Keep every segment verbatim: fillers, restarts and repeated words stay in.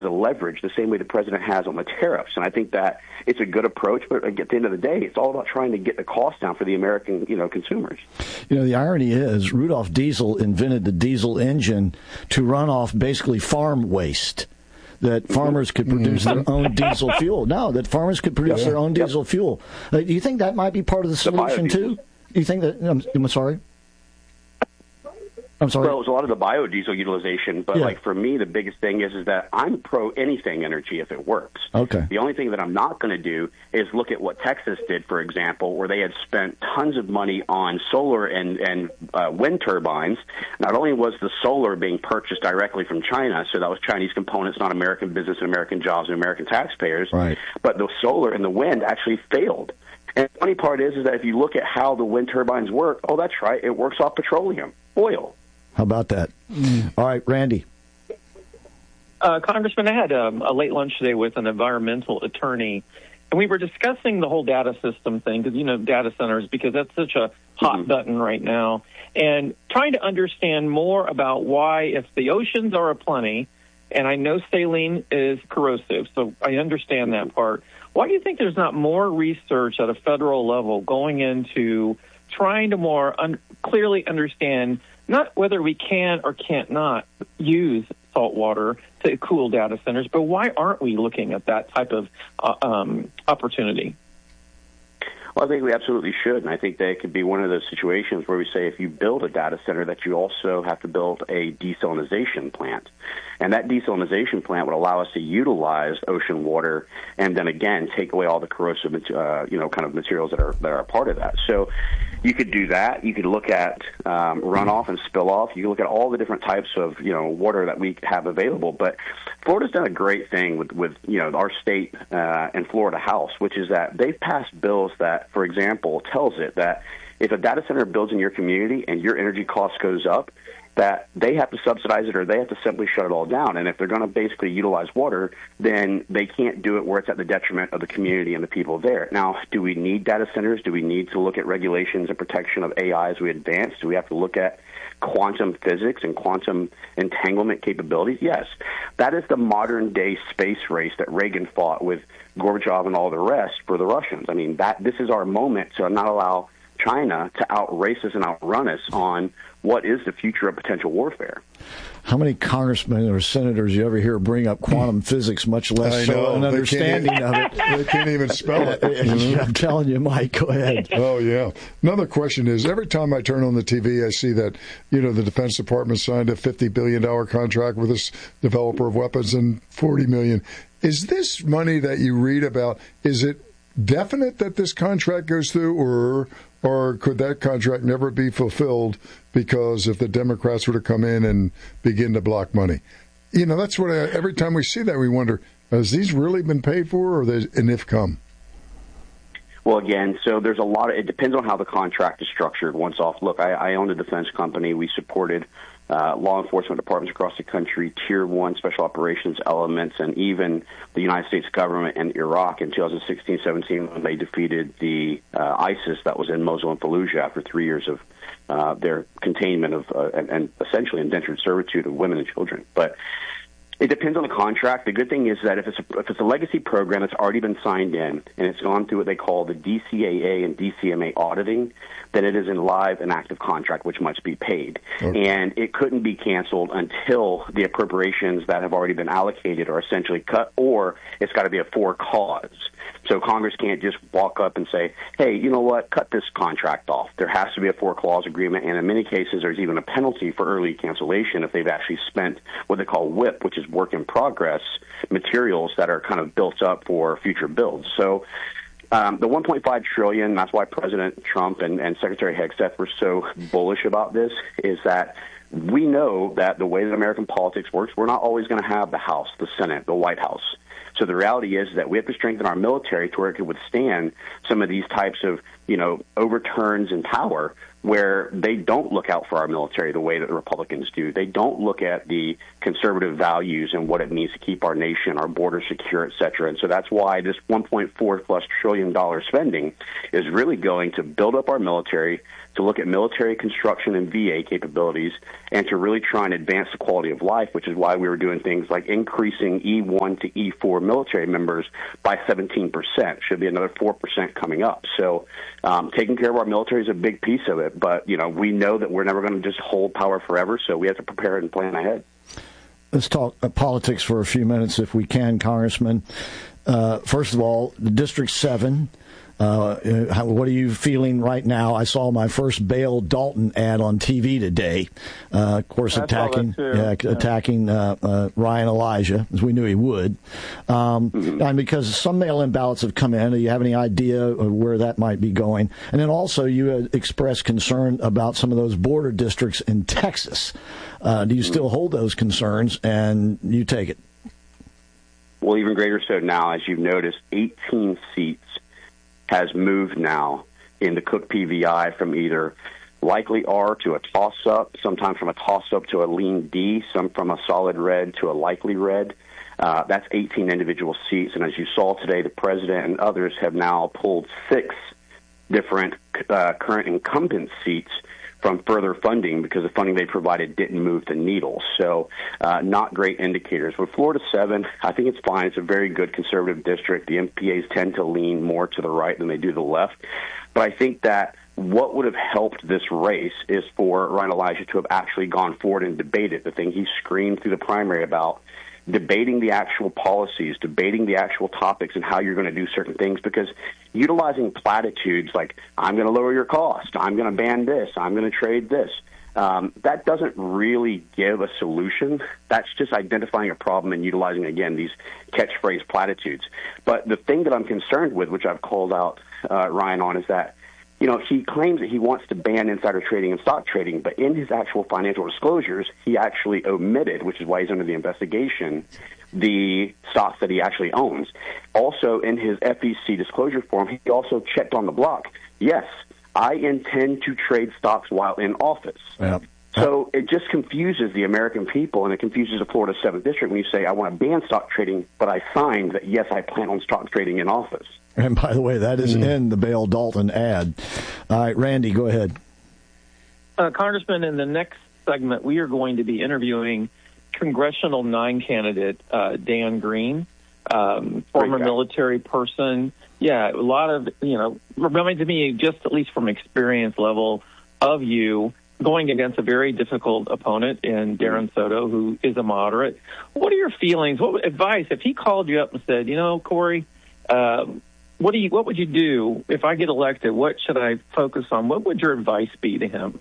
the leverage the same way the president has on the tariffs. And I think that it's a good approach, but at the end of the day, it's all about trying to get the cost down for the American, you know, consumers. You know, the irony is Rudolph Diesel invented the diesel engine to run off basically farm waste, that farmers could produce their own diesel fuel. No, that farmers could produce Yep. their own diesel Yep. fuel. Uh, do you think that might be part of the solution, biodiesel. too? Do you think that, I'm, I'm sorry? I'm sorry. Well, it was a lot of the biodiesel utilization, but Yeah. like for me, the biggest thing is is that I'm pro anything energy if it works. Okay. The only thing that I'm not going to do is look at what Texas did, for example, where they had spent tons of money on solar and and uh, wind turbines. Not only was the solar being purchased directly from China, so that was Chinese components, not American business and American jobs and American taxpayers, Right. but the solar and the wind actually failed. And the funny part is, is that if you look at how the wind turbines work, oh, that's right, it works off petroleum, oil. How about that? All right, Randy. Uh, Congressman, I had um, a late lunch today with an environmental attorney, and we were discussing the whole data system thing, because, you know, data centers, because that's such a hot Mm-hmm. button right now, and trying to understand more about why, if the oceans are aplenty, and I know saline is corrosive, so I understand that part, why do you think there's not more research at a federal level going into trying to more un- clearly understand not whether we can or can't not use salt water to cool data centers, but why aren't we looking at that type of uh, um, opportunity? Well, I think we absolutely should, and I think that it could be one of those situations where we say if you build a data center that you also have to build a desalinization plant. And that desalinization plant would allow us to utilize ocean water and then, again, take away all the corrosive, uh, you know, kind of materials that are that are a part of that. So you could do that. You could look at um, runoff and spill off. You could look at all the different types of, you know, water that we have available. But Florida's done a great thing with, with you know, our state uh, and Florida House, which is that they've passed bills that, for example, tells it that if a data center builds in your community and your energy cost goes up, that they have to subsidize it or they have to simply shut it all down. And if they're going to basically utilize water, then they can't do it where it's at the detriment of the community and the people there. Now, do we need data centers? Do we need to look at regulations and protection of A I as we advance? Do we have to look at quantum physics and quantum entanglement capabilities? Yes. That is the modern-day space race that Reagan fought with Gorbachev and all the rest for the Russians. I mean, that this is our moment to not allow China to outrace us and outrun us on what is the future of potential warfare. How many congressmen or senators you ever hear bring up quantum physics, much less so an understanding of it? They can't even spell it. I'm telling you, Mike, go ahead. Oh, yeah. Another question is, every time I turn on the T V, I see that, you know, the Defense Department signed a fifty billion dollars contract with this developer of weapons and forty million dollars. Is this money that you read about, is it definite that this contract goes through, or or could that contract never be fulfilled because if the Democrats were to come in and begin to block money? You know, that's what I, every time we see that, we wonder, has these really been paid for, or they, and if come? Well, again, so there's a lot of, it depends on how the contract is structured once off. Look, I, I owned a defense company. We supported uh, law enforcement departments across the country, Tier one special operations elements, and even the United States government in Iraq in two thousand sixteen seventeen when they defeated the uh, ISIS that was in Mosul and Fallujah after three years of uh, their containment of uh, and, and essentially indentured servitude of women and children. But it depends on the contract. The good thing is that if it's a, if it's a legacy program that's already been signed in and it's gone through what they call the D C A A and D C M A auditing, then it is in live and active contract, which must be paid. Okay. And it couldn't be canceled until the appropriations that have already been allocated are essentially cut, or it's got to be a for cause. So Congress can't just walk up and say, hey, you know what, cut this contract off. There has to be a four-clause agreement, and in many cases there's even a penalty for early cancellation if they've actually spent what they call W I P, which is work in progress materials that are kind of built up for future builds. So um, the one point five trillion dollars, that's why President Trump and, and Secretary Hegseth were so bullish about this, is that we know that the way that American politics works, we're not always going to have the House, the Senate, the White House. So the reality is that we have to strengthen our military to where it can withstand some of these types of you know, overturns in power where they don't look out for our military the way that the Republicans do. They don't look at the conservative values and what it means to keep our nation, our border secure, et cetera. And so that's why this one point four plus trillion dollar spending is really going to build up our military, to look at military construction and V A capabilities, and to really try and advance the quality of life, which is why we were doing things like increasing E one to E four military members by seventeen percent. Should be another four percent coming up. So um, taking care of our military is a big piece of it. But, you know, we know that we're never going to just hold power forever, so we have to prepare and plan ahead. Let's talk uh, politics for a few minutes, if we can, Congressman. Uh, first of all, the District seven. Uh, how, what are you feeling right now? I saw my first Bale Dalton ad on T V today. Uh, of course, I attacking yeah, yeah. attacking uh, uh, Ryan Elijah, as we knew he would. Um, mm-hmm. And because some mail-in ballots have come in, do you have any idea of where that might be going? And then also, you had expressed concern about some of those border districts in Texas. Uh, do you still hold those concerns, and you take it? Well, even greater so now, as you've noticed, eighteen seats has moved now in the Cook P V I from either likely R to a toss-up, sometimes from a toss-up to a lean D, some from a solid red to a likely red. Uh, that's eighteen individual seats. And as you saw today, the president and others have now pulled six different uh, current incumbent seats from further funding because the funding they provided didn't move the needle. So uh, not great indicators. With Florida seven, I think it's fine. It's a very good conservative district. The M P As tend to lean more to the right than they do the left. But I think that what would have helped this race is for Ryan Elijah to have actually gone forward and debated the thing he screamed through the primary about, debating the actual policies, debating the actual topics and how you're going to do certain things, because utilizing platitudes like, I'm going to lower your cost, I'm going to ban this, I'm going to trade this, um, that doesn't really give a solution. That's just identifying a problem and utilizing, again, these catchphrase platitudes. But the thing that I'm concerned with, which I've called out uh, Ryan on, is that you know, he claims that he wants to ban insider trading and stock trading, but in his actual financial disclosures, he actually omitted, which is why he's under the investigation, the stocks that he actually owns. Also, in his F E C disclosure form, he also checked on the block, yes, I intend to trade stocks while in office. Yep. So it just confuses the American people, and it confuses the Florida seventh District when you say, I want to ban stock trading, but I signed that, yes, I plan on stock trading in office. And by the way, that is mm. in the Bale Dalton ad. All right, Randy, go ahead. Uh, Congressman, in the next segment, we are going to be interviewing Congressional nine candidate uh, Dan Green, um, former military person. Yeah, a lot of, you know, reminds me just at least from experience level of you going against a very difficult opponent in Darren Soto, who is a moderate. What are your feelings? What advice, if he called you up and said, you know, Corey, um, What do you? What would you do if I get elected? What should I focus on? What would your advice be to him?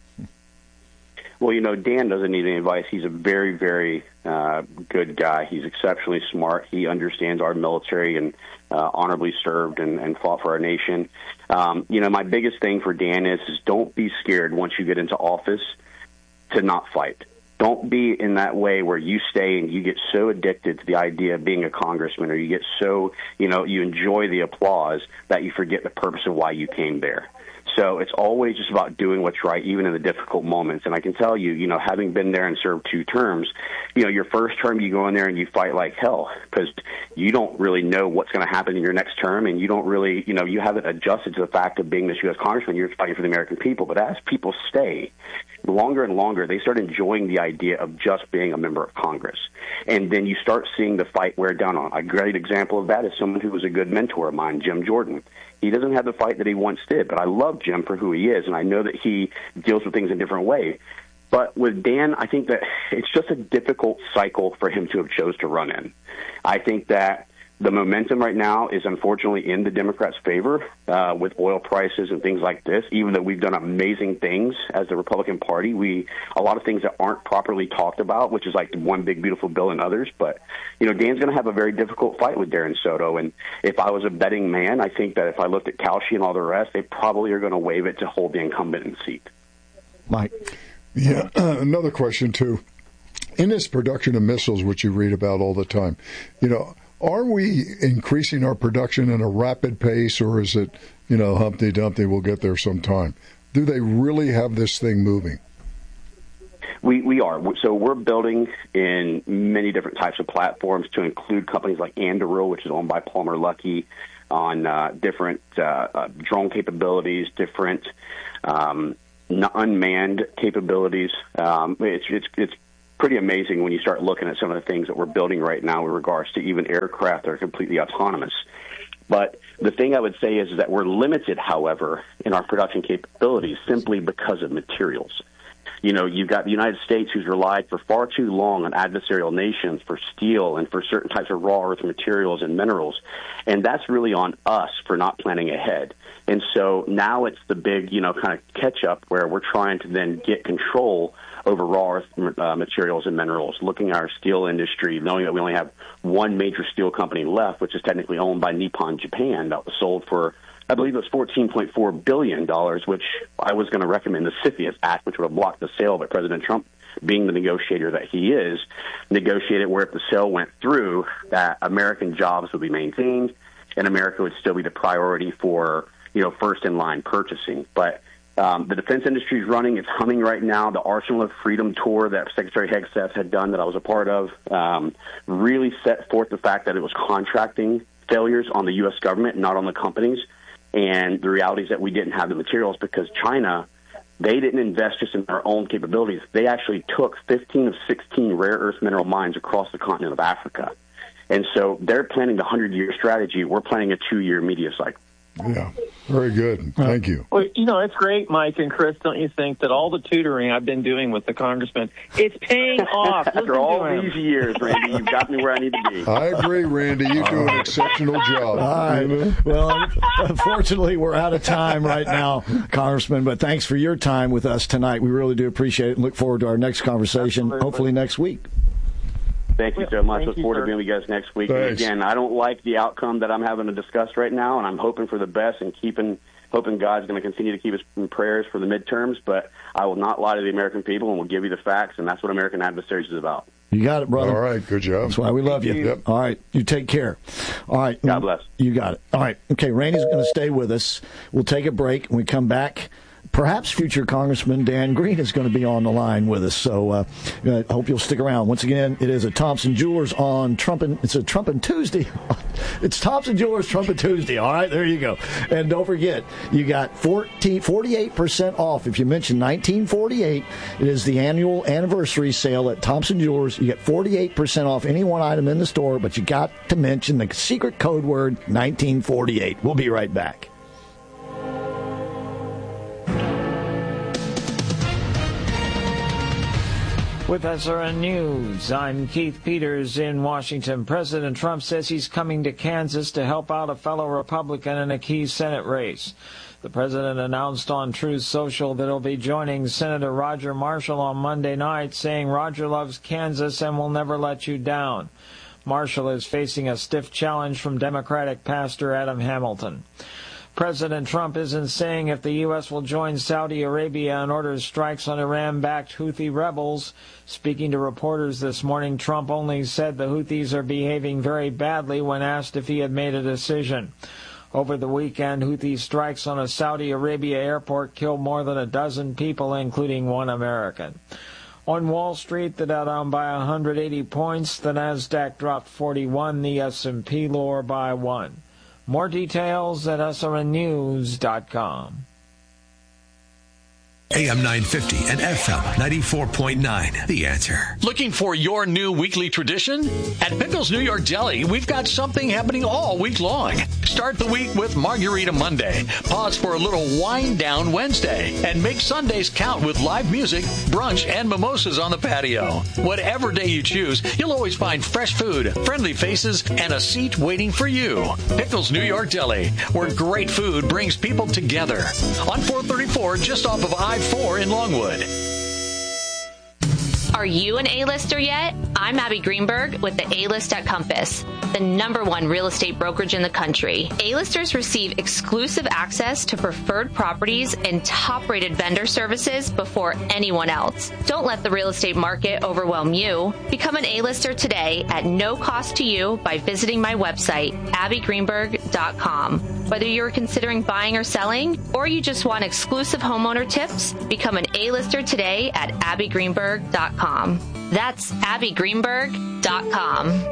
Well, you know, Dan doesn't need any advice. He's a very, very uh, good guy. He's exceptionally smart. He understands our military and uh, honorably served and, and fought for our nation. Um, you know, my biggest thing for Dan is, is don't be scared once you get into office to not fight. Don't be in that way where you stay and you get so addicted to the idea of being a congressman, or you get so, you know, you enjoy the applause that you forget the purpose of why you came there. So it's always just about doing what's right, even in the difficult moments. And I can tell you, you know, having been there and served two terms, you know, your first term you go in there and you fight like hell because you don't really know what's going to happen in your next term, and you don't really, you know, you haven't adjusted to the fact of being this U S congressman. You're fighting for the American people. But as people stay longer and longer, they start enjoying the idea of just being a member of Congress. And then you start seeing the fight wear down on. A great example of that is someone who was a good mentor of mine, Jim Jordan. He doesn't have the fight that he once did, but I love Jim for who he is, and I know that he deals with things in a different way. But with Dan, I think that it's just a difficult cycle for him to have chose to run in. I think that the momentum right now is unfortunately in the Democrats' favor uh, with oil prices and things like this. Even though we've done amazing things as the Republican Party, we a lot of things that aren't properly talked about, which is like the one big beautiful bill and others. But you know, Dan's going to have a very difficult fight with Darren Soto. And if I was a betting man, I think that if I looked at Kalshi and all the rest, they probably are going to waive it to hold the incumbent in seat. Mike, yeah, uh, another question too. In this production of missiles, which you read about all the time, you know, are we increasing our production in a rapid pace, or is it, you know, Humpty Dumpty, we'll get there sometime? Do they really have this thing moving? We we are. So we're building in many different types of platforms to include companies like Anduril, which is owned by Palmer Luckey, on uh, different uh, uh, drone capabilities, different um, unmanned capabilities. Um, it's it's it's pretty amazing when you start looking at some of the things that we're building right now in regards to even aircraft that are completely autonomous. But the thing I would say is, is that we're limited, however, in our production capabilities simply because of materials. You know, you've got the United States, who's relied for far too long on adversarial nations for steel and for certain types of raw earth materials and minerals. And that's really on us for not planning ahead. And so now it's the big, you know, kind of catch-up where we're trying to then get control over raw earth uh, materials and minerals, looking at our steel industry, knowing that we only have one major steel company left, which is technically owned by Nippon Japan, that was sold for, I believe it was fourteen point four billion dollars, which I was going to recommend the CFIUS Act, which would have blocked the sale, but President Trump, being the negotiator that he is, negotiated where if the sale went through, that American jobs would be maintained and America would still be the priority for, you know, first-in-line purchasing. But um, the defense industry is running. It's humming right now. The Arsenal of Freedom tour that Secretary Hegseth had done that I was a part of um, really set forth the fact that it was contracting failures on the U S government, not on the companies. And the reality is that we didn't have the materials because China, they didn't invest just in their own capabilities. They actually took fifteen of sixteen rare earth mineral mines across the continent of Africa. And so they're planning the hundred-year strategy. We're planning a two-year media cycle. Yeah, very good. Thank you. Well, you know, it's great, Mike and Chris. Don't you think that all the tutoring I've been doing with the congressman, it's paying off? After all these years, Randy, you've got me where I need to be. I agree, Randy. You do an exceptional job. All right. Well, unfortunately, we're out of time right now, Congressman, but thanks for your time with us tonight. We really do appreciate it and look forward to our next conversation, Absolutely. hopefully next week. Thank you so much. Thank Look you, forward sir. to being with you guys next week. Thanks. And again, I don't like the outcome that I'm having to discuss right now, and I'm hoping for the best and keeping hoping God's going to continue to keep us in prayers for the midterms. But I will not lie to the American people, and will give you the facts, and that's what American Adversaries is about. You got it, brother. All right, good job. That's why we love you. you. Yep. All right, you take care. All right. God bless. You got it. All right. Okay, Randy's going to stay with us. We'll take a break. When we come back, perhaps future Congressman Dan Green is going to be on the line with us. So uh, I hope you'll stick around. Once again, it is a Thompson Jewelers on Trump and, it's a Trump and Tuesday. It's Thompson Jewelers Trump and Tuesday. All right, there you go. And don't forget, you got fourteen, forty-eight percent off. If you mention nineteen forty-eight, it is the annual anniversary sale at Thompson Jewelers. You get forty-eight percent off any one item in the store, but you got to mention the secret code word nineteen forty-eight. We'll be right back. With S R N News, I'm Keith Peters in Washington. President Trump says he's coming to Kansas to help out a fellow Republican in a key Senate race. The president announced on Truth Social that he'll be joining Senator Roger Marshall on Monday night, saying Roger loves Kansas and will never let you down. Marshall is facing a stiff challenge from Democratic pastor Adam Hamilton. President Trump isn't saying if the U S will join Saudi Arabia and orders strikes on Iran-backed Houthi rebels. Speaking to reporters this morning, Trump only said the Houthis are behaving very badly when asked if he had made a decision. Over the weekend, Houthi strikes on a Saudi Arabia airport killed more than a dozen people, including one American. On Wall Street, the Dow down by one hundred eighty points, the Nasdaq dropped forty-one, the S and P lower by one. More details at S R N news dot com. A M nine fifty and F M ninety-four point nine. The Answer. Looking for your new weekly tradition? At Pickles New York Deli, we've got something happening all week long. Start the week with Margarita Monday. Pause for a little wind down Wednesday. And make Sundays count with live music, brunch, and mimosas on the patio. Whatever day you choose, you'll always find fresh food, friendly faces, and a seat waiting for you. Pickles New York Deli, where great food brings people together. On four thirty-four, just off of I four in Longwood. Are you an A-lister yet? I'm Abby Greenberg with the A-List at Compass, the number one real estate brokerage in the country. A-listers receive exclusive access to preferred properties and top-rated vendor services before anyone else. Don't let the real estate market overwhelm you. Become an A-lister today at no cost to you by visiting my website, abby greenberg dot com. Whether you're considering buying or selling, or you just want exclusive homeowner tips, become an A-lister today at abby greenberg dot com. That's abby greenberg dot com.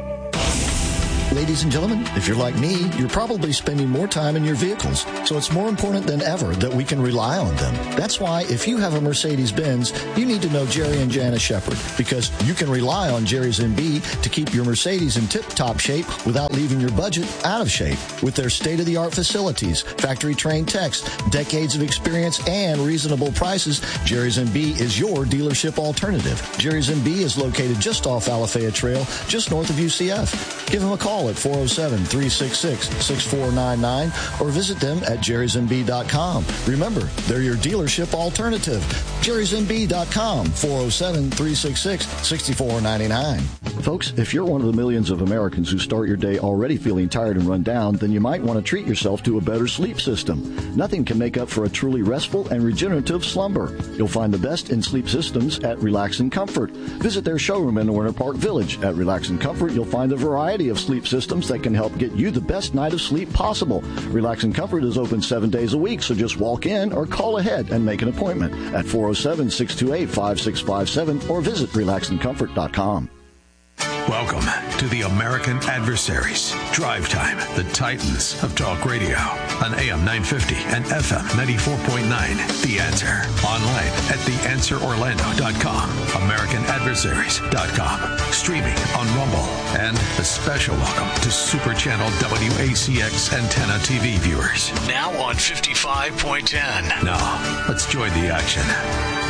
Ladies and gentlemen, if you're like me, you're probably spending more time in your vehicles, so it's more important than ever that we can rely on them. That's why if you have a Mercedes-Benz, you need to know Jerry and Janice Shepard, because you can rely on Jerry's M B to keep your Mercedes in tip-top shape without leaving your budget out of shape. With their state-of-the-art facilities, factory-trained techs, decades of experience, and reasonable prices, Jerry's M B is your dealership alternative. Jerry's M B is located just off Alafaya Trail, just north of U C F. Give them a call at four oh seven, three six six, six four nine nine or visit them at jerrys m b dot com. Remember, they're your dealership alternative. jerrys m b dot com, four oh seven, three six six, six four nine nine. Folks, if you're one of the millions of Americans who start your day already feeling tired and run down, then you might want to treat yourself to a better sleep system. Nothing can make up for a truly restful and regenerative slumber. You'll find the best in sleep systems at Relax and Comfort. Visit their showroom in Winter Park Village. At Relax and Comfort, you'll find a variety of sleep systems that can help get you the best night of sleep possible. Relax and Comfort is open seven days a week, so just walk in or call ahead and make an appointment at four oh seven, six two eight, five six five seven or visit relax and comfort dot com. Welcome to the American Adversaries. Drive Time, the Titans of Talk Radio on A M nine fifty and F M ninety-four point nine. The Answer. Online at the answer orlando dot com, american adversaries dot com. Streaming on Rumble. And a special welcome to Super Channel W A C X Antenna T V viewers. Now on fifty-five point ten. Now, let's join the action.